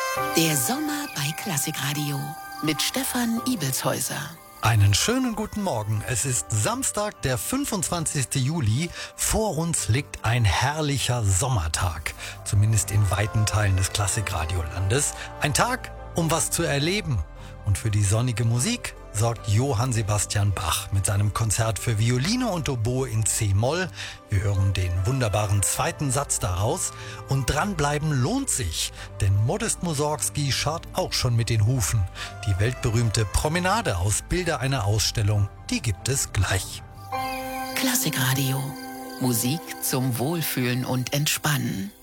Der Sommer bei Klassikradio mit Stefan Ibelshäuser. Einen schönen guten Morgen. Es ist Samstag, der 25. Juli. Vor uns liegt ein herrlicher Sommertag. Zumindest in weiten Teilen des Klassikradiolandes. Ein Tag, um was zu erleben. Und für die sonnige Musik sorgt Johann Sebastian Bach mit seinem Konzert für Violine und Oboe in C-Moll. Wir hören den wunderbaren zweiten Satz daraus. Und dranbleiben lohnt sich, denn Modest Mussorgsky scharrt auch schon mit den Hufen. Die weltberühmte Promenade aus Bilder einer Ausstellung, die gibt es gleich. Klassikradio. Musik zum Wohlfühlen und Entspannen.